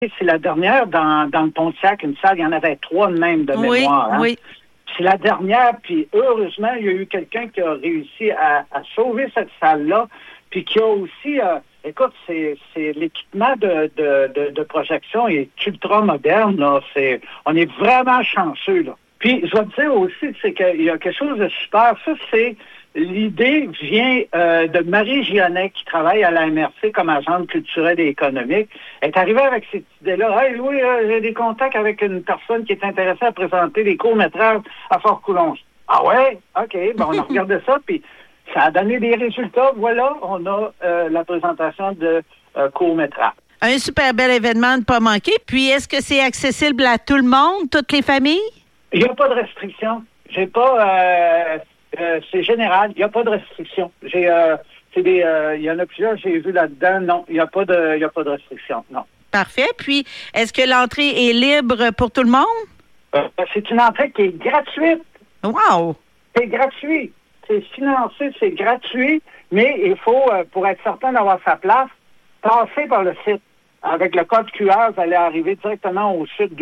c'est la dernière dans le Pontiac, une salle, il y en avait 3 de même de mémoire. Oui. C'est la dernière, puis heureusement, il y a eu quelqu'un qui a réussi à sauver cette salle-là, puis qui a aussi, écoute, c'est l'équipement de projection est ultra moderne, là. On est vraiment chanceux, là. Puis, je vais te dire aussi, c'est qu'il y a quelque chose de super. Ça, c'est l'idée vient de Marie Gionnet, qui travaille à la MRC comme agente culturelle et économique. Elle est arrivée avec cette idée-là. « Hey, Louis, j'ai des contacts avec une personne qui est intéressée à présenter des courts-métrages à Fort-Coulon. » Ah ouais? OK. Ben, on a regardé ça, puis ça a donné des résultats. Voilà, on a la présentation de courts-métrages. Un super bel événement à ne pas manquer. Puis, est-ce que c'est accessible à tout le monde, toutes les familles? Il n'y a pas de restriction. J'ai pas... c'est général. Il n'y a pas de restriction. Il y en a plusieurs, j'ai vu là-dedans. Non, il n'y a pas de restriction. Non. Parfait. Puis, est-ce que l'entrée est libre pour tout le monde? C'est une entrée qui est gratuite. Wow! C'est gratuit. C'est financé, c'est gratuit, mais il faut, pour être certain d'avoir sa place, passer par le site. Avec le code QR, vous allez arriver directement au site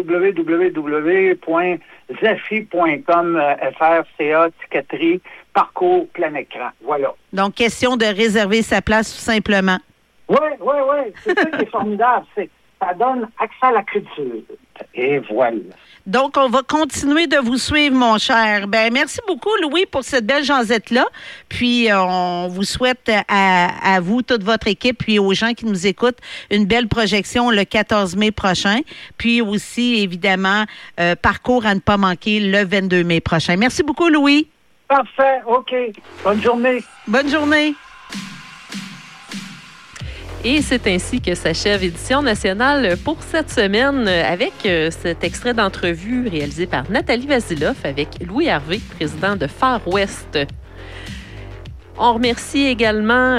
www.zefi.com, FRCA, ticketerie, parcours, plein écran. Voilà. Donc, question de réserver sa place tout simplement. Oui. C'est ça qui est formidable. Ça donne accès à la culture. Et voilà. Donc, on va continuer de vous suivre, mon cher. Ben, merci beaucoup, Louis, pour cette belle jasette-là. Puis, on vous souhaite à vous, toute votre équipe, puis aux gens qui nous écoutent, une belle projection le 14 mai prochain. Puis aussi, évidemment, parcours à ne pas manquer le 22 mai prochain. Merci beaucoup, Louis. Parfait. OK. Bonne journée. Bonne journée. Et c'est ainsi que s'achève Édition nationale pour cette semaine avec cet extrait d'entrevue réalisé par Nathalie Vasiloff avec Louis Hervé, président de Far West. On remercie également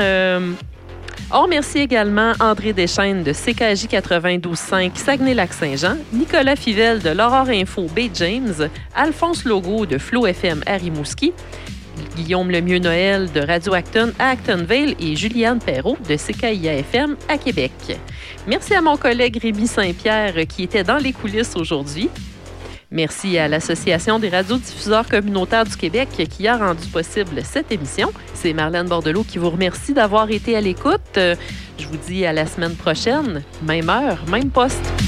André Deschênes de CKJ 92.5 Saguenay-Lac-Saint-Jean, Nicolas Fivel de l'Aurore Info Bay James, Alphonse Logo de Flow FM à Rimouski, Guillaume Lemieux-Noël de Radio Acton à Actonville et Juliane Perrault de CKIA-FM à Québec. Merci à mon collègue Rémi Saint-Pierre qui était dans les coulisses aujourd'hui. Merci à l'Association des radiodiffuseurs communautaires du Québec qui a rendu possible cette émission. C'est Marlène Bordelot qui vous remercie d'avoir été à l'écoute. Je vous dis à la semaine prochaine, même heure, même poste.